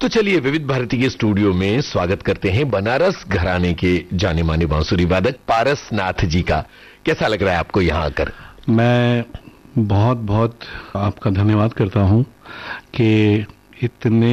तो चलिए विविध भारती के स्टूडियो में स्वागत करते हैं बनारस घराने के जाने माने बांसुरी वादक पारस नाथ जी का। कैसा लग रहा है आपको यहाँ आकर? मैं बहुत बहुत आपका धन्यवाद करता हूँ कि इतने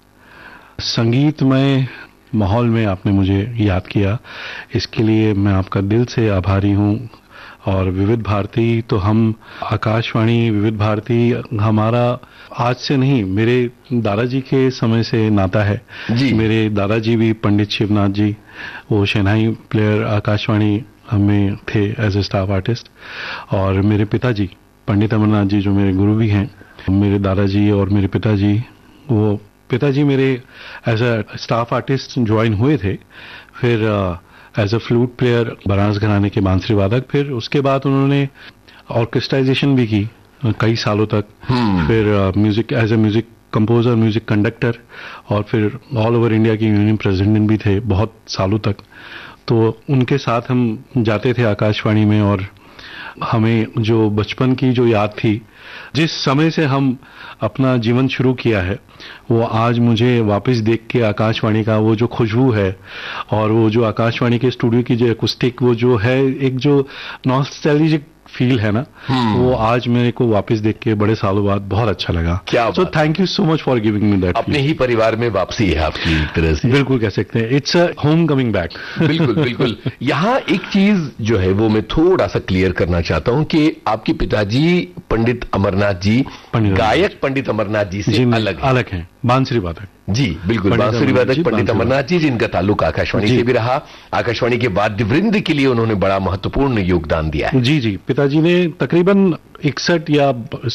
संगीतमय माहौल में आपने मुझे याद किया। इसके लिए मैं आपका दिल से आभारी हूँ। और विविध भारती तो हम आकाशवाणी विविध भारती हमारा आज से नहीं, मेरे दादाजी के समय से नाता है जी। मेरे दादाजी भी पंडित शिवनाथ जी, वो शहनाई प्लेयर आकाशवाणी में थे एज ए स्टाफ आर्टिस्ट। और मेरे पिताजी पंडित अमरनाथ जी जो मेरे गुरु भी हैं, मेरे दादाजी और मेरे पिताजी, वो पिताजी मेरे as A staff artist join हुए थे, फिर as a flute player Banaras घराने के बांसुरी वादक, फिर उसके बाद उन्होंने ऑर्केस्ट्राइजेशन भी की कई सालों तक, फिर music as a music composer, music conductor, और फिर ऑल ओवर इंडिया की यूनियन प्रेसिडेंट भी थे बहुत सालों तक। तो उनके साथ हम जाते थे आकाशवाणी में, और हमें जो बचपन की जो याद थी, जिस समय से हम अपना जीवन शुरू किया है, वो आज मुझे वापस देख के आकाशवाणी का वो जो खुशबू है और वो जो आकाशवाणी के स्टूडियो की जो एकोस्टिक, वो जो है एक जो नॉस्टैल्जिक फील है ना, वो आज मेरे को वापस देख के बड़े सालों बाद बहुत अच्छा लगा। क्या so thank you so much for giving me that. अपने ही परिवार में वापसी है आपकी एक तरह से। बिल्कुल कह सकते हैं, it's a home coming back. बिल्कुल बिल्कुल। यहाँ एक चीज जो है वो मैं थोड़ा सा क्लियर करना चाहता हूँ कि आपके पिताजी पंडित अमरनाथ जी, गायक पंडित अमरनाथ जी से अलग हैं, बांसुरी वादक। जी बिल्कुल, बांसुरी वादक पंडित अमरनाथ जी, जिनका ताल्लुक आकाशवाणी से भी रहा। आकाशवाणी के वाद्य वृंद के लिए उन्होंने बड़ा महत्वपूर्ण योगदान दिया है। जी जी, पिताजी ने तकरीबन 61 या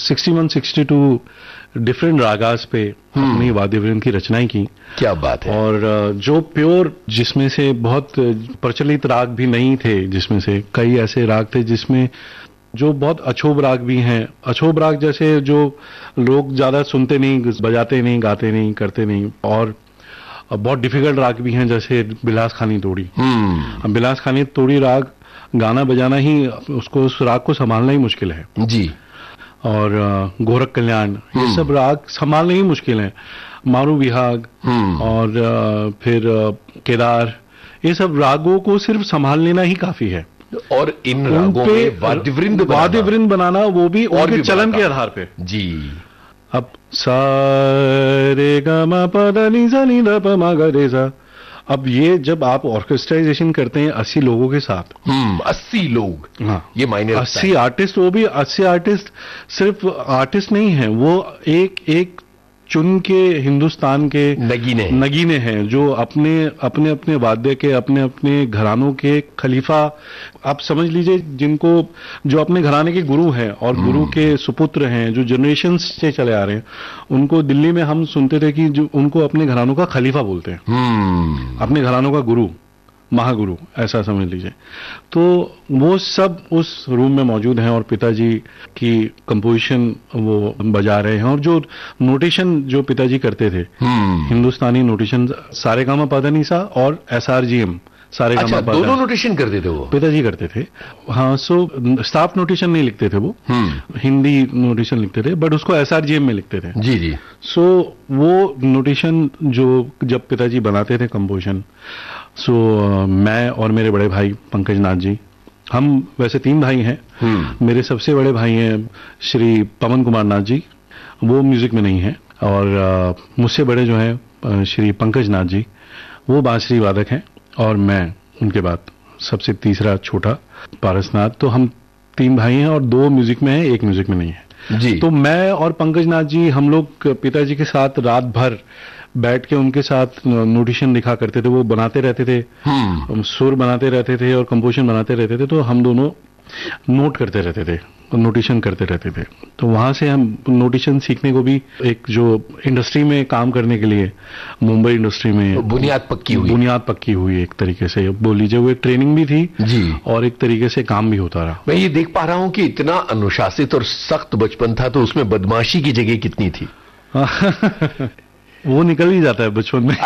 61-62 डिफरेंट रागास पे अपनी वाद्य वृंद की रचनाएं की। क्या बात है। और जो प्योर, जिसमें से बहुत प्रचलित राग भी नहीं थे, जिसमें से कई ऐसे राग थे जिसमें जो बहुत अछोब राग भी हैं, अछोब राग जैसे जो लोग ज्यादा सुनते नहीं, बजाते नहीं, गाते नहीं, करते नहीं, और बहुत डिफिकल्ट राग भी हैं जैसे बिलास खानी तोड़ी। अब बिलास खानी तोड़ी राग गाना बजाना ही, उसको उस राग को संभालना ही मुश्किल है जी। और गोरख कल्याण, ये सब राग संभालना ही मुश्किल है। मारू विहाग और फिर केदार, ये सब रागों को सिर्फ संभाल लेना ही काफी है। और इन रागों में वाद्य वृंद बनाना, वो भी उनके चलन के आधार पे। जी। अब सा रे ग म प द नि सा नि द प म ग रे सा, अब ये जब आप ऑर्केस्ट्राइजेशन करते हैं 80 लोगों के साथ, 80 लोग, हाँ, ये मायने 80 आर्टिस्ट, वो भी 80 आर्टिस्ट सिर्फ आर्टिस्ट नहीं है, वो एक एक चुन के हिंदुस्तान के नगीने हैं जो अपने अपने अपने वाद्य के, अपने अपने घरानों के खलीफा, आप समझ लीजिए, जिनको, जो अपने घराने के गुरु हैं और गुरु के सुपुत्र हैं, जो जनरेशन से चले आ रहे हैं, उनको दिल्ली में हम सुनते थे कि जो उनको अपने घरानों का खलीफा बोलते हैं, अपने घरानों का गुरु, महागुरु, ऐसा समझ लीजिए। तो वो सब उस रूम में मौजूद हैं और पिताजी की कंपोजिशन वो बजा रहे हैं। और जो नोटेशन जो पिताजी करते थे, हिंदुस्तानी नोटेशन, सारेगामा पाधानीसा और SRGM, अच्छा, दोनों नोटेशन करते थे वो पिताजी करते थे। हाँ, सो स्टाफ नोटेशन नहीं लिखते थे वो, हिंदी नोटेशन लिखते थे, बट उसको SRGM में लिखते थे। जी जी। सो वो नोटेशन जो जब पिताजी बनाते थे कंपोजिशन, सो मैं और मेरे बड़े भाई पंकज नाथ जी, हम वैसे 3 भाई हैं। मेरे सबसे बड़े भाई हैं श्री पवन कुमार नाथ जी, वो म्यूजिक में नहीं है, और मुझसे बड़े जो हैं श्री पंकज नाथ जी, वो बांसुरी वादक हैं, और मैं उनके बाद सबसे तीसरा छोटा पारसनाथ। तो हम 3 भाई हैं, और 2 म्यूजिक में हैं, 1 म्यूजिक में नहीं है जी। तो मैं और पंकज नाथ जी, हम लोग पिताजी के साथ रात भर बैठ के उनके साथ नोटेशन लिखा करते थे, वो बनाते रहते थे, सुर बनाते रहते थे और कंपोजिशन बनाते रहते थे। तो हम दोनों नोट करते रहते थे, नोटेशन करते रहते थे। तो वहां से हम नोटेशन सीखने को भी, एक जो इंडस्ट्री में काम करने के लिए मुंबई इंडस्ट्री में बुनियाद पक्की हुई एक तरीके से बोल लीजिए। वो एक ट्रेनिंग भी थी जी, और एक तरीके से काम भी होता रहा। मैं ये देख पा रहा हूं कि इतना अनुशासित और सख्त बचपन था, तो उसमें बदमाशी की जगह कितनी थी? वो निकल ही जाता है बचपन में।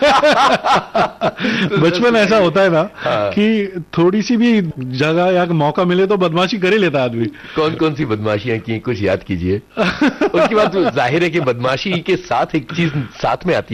बचपन ऐसा होता है ना कि थोड़ी सी भी जगह या मौका मिले तो बदमाशी कर ही लेता आदमी। कौन कौन सी बदमाशियां की, कुछ याद कीजिए। उसके बाद जाहिर है कि बदमाशी के साथ एक चीज साथ में आती है।